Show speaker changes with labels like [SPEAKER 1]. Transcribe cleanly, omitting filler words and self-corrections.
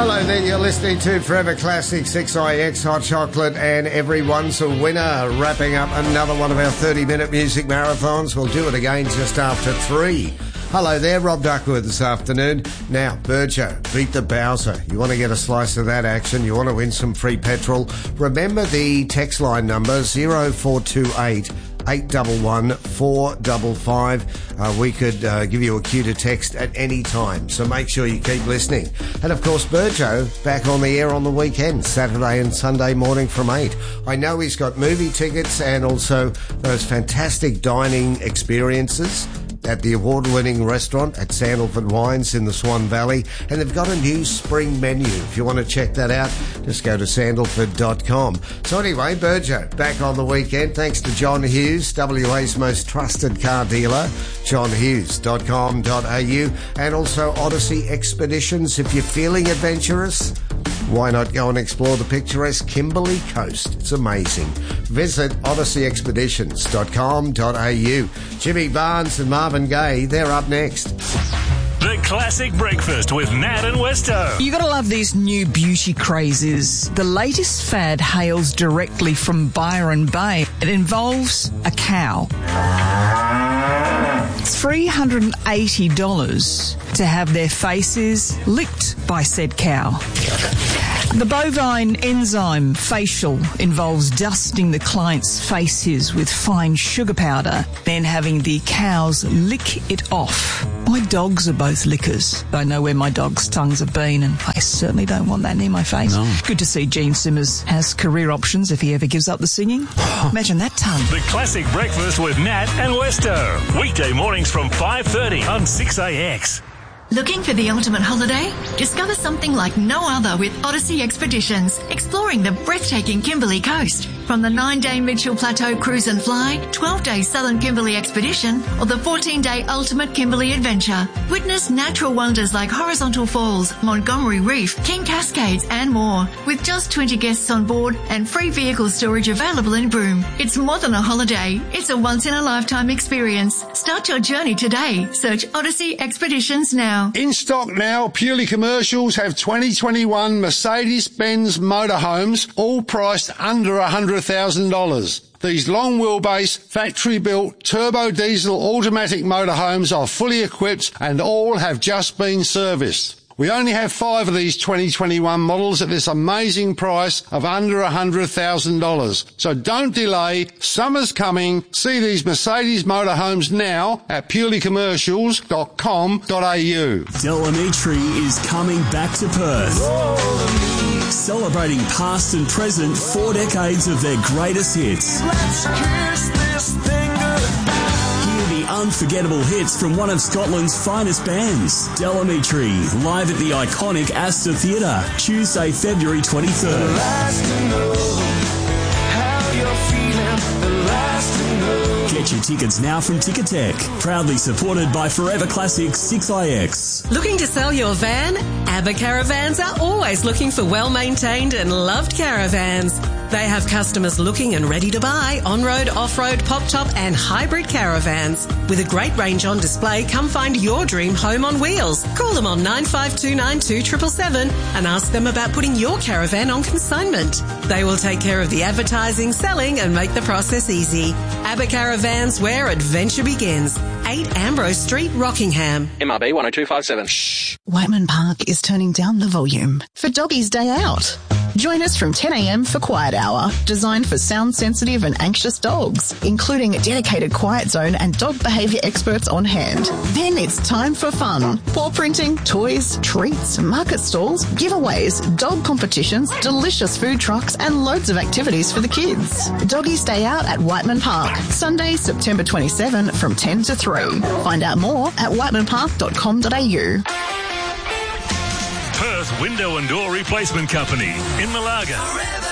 [SPEAKER 1] Hello there, you're listening to Forever Classic 6IX Hot Chocolate, and everyone's a winner. Wrapping up another one of our 30-minute music marathons. We'll do it again just after 3. Hello there, Rob Duckworth this afternoon. Now, Burjo, beat the Bowser. You want to get a slice of that action? You want to win some free petrol? Remember the text line number 0428 811 455. We could give you a cue to text at any time, so make sure you keep listening. And of course, Burjo back on the air on the weekend, Saturday and Sunday morning from 8. I know he's got movie tickets and also those fantastic dining experiences at the award-winning restaurant at Sandalford Wines in the Swan Valley. And they've got a new spring menu. If you want to check that out, just go to sandalford.com. So anyway, Burjo, back on the weekend. Thanks to John Hughes, WA's most trusted car dealer, johnhughes.com.au. And also Odyssey Expeditions. If you're feeling adventurous, why not go and explore the picturesque Kimberley Coast? It's amazing. Visit odysseyexpeditions.com.au. Jimmy Barnes and Marvin Gaye, they're up next.
[SPEAKER 2] The Classic Breakfast with Nat and Westo.
[SPEAKER 3] You gotta love these new beauty crazes. The latest fad hails directly from Byron Bay. It involves a cow. $380 to have their faces licked by said cow. The bovine enzyme facial involves dusting the client's faces with fine sugar powder, then having the cows lick it off. My dogs are both lickers. I know where my dog's tongues have been, and I certainly don't want that near my face. No. Good to see Gene Simmers has career options if he ever gives up the singing. Imagine that tongue.
[SPEAKER 2] The Classic Breakfast with Nat and Westo. Weekday mornings from 5:30 on 6AX.
[SPEAKER 4] Looking for the ultimate holiday? Discover something like no other with Odyssey Expeditions, exploring the breathtaking Kimberley Coast. From the 9-day Mitchell Plateau Cruise and Fly, 12-day Southern Kimberley Expedition, or the 14-day Ultimate Kimberley Adventure. Witness natural wonders like Horizontal Falls, Montgomery Reef, King Cascades, and more. With just 20 guests on board and free vehicle storage available in Broome. It's more than a holiday. It's a once-in-a-lifetime experience. Start your journey today. Search Odyssey Expeditions now.
[SPEAKER 5] In stock now, Purely Commercials have 2021 Mercedes-Benz motorhomes, all priced under $100,000. These long wheelbase, factory-built, turbo diesel automatic motorhomes are fully equipped and all have just been serviced. We only have 5 of these 2021 models at this amazing price of under $100,000. So don't delay. Summer's coming. See these Mercedes motorhomes now at purelycommercials.com.au.
[SPEAKER 6] Del Amitri is coming back to Perth. Celebrating past and present 4 decades of their greatest hits.
[SPEAKER 7] Let's kiss this thing goodbye.
[SPEAKER 6] Hear the unforgettable hits from one of Scotland's finest bands. Del Amitri, live at the iconic Astor Theatre, Tuesday, February 23rd.
[SPEAKER 7] The last to know how you're feeling. The last to know.
[SPEAKER 6] Get your tickets now from Ticketek. Proudly supported by Forever Classic 6IX.
[SPEAKER 8] Looking to sell your van? ABBA Caravans are always looking for well-maintained and loved caravans. They have customers looking and ready to buy on-road, off-road, pop-top and hybrid caravans. With a great range on display, come find your dream home on wheels. Call them on 95292777 and ask them about putting your caravan on consignment. They will take care of the advertising, selling and make the process easy. ABBA Caravans, where adventure begins. 8 Ambrose Street, Rockingham.
[SPEAKER 9] MRB 10257.
[SPEAKER 10] Shh. Whiteman Park is turning down the volume for Doggy's Day Out. Join us from 10 a.m. for Quiet Hour, designed for sound-sensitive and anxious dogs, including a dedicated quiet zone and dog behaviour experts on hand. Then it's time for fun. Paw printing, toys, treats, market stalls, giveaways, dog competitions, delicious food trucks and loads of activities for the kids. Doggy's Day Out at Whiteman Park, Sunday, September 27 from 10 to 3. Find out more at whitemanpark.com.au.
[SPEAKER 2] Perth Window and Door Replacement Company in Malaga.